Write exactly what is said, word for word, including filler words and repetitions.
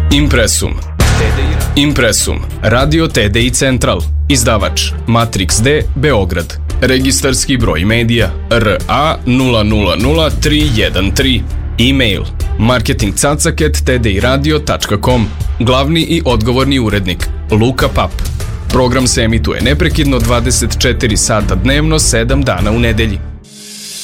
Impresum. Impresum. Radio T D I Central. Izdavač Matrix D, Beograd. Registarski broj medija R A nula nula nula tri jedan tri. E-mail marketing cacak at t d i radio tačka com. Glavni i odgovorni urednik Luka Pap. Program se emituje neprekidno dvadeset četiri sata dnevno, sedam dana u nedelji.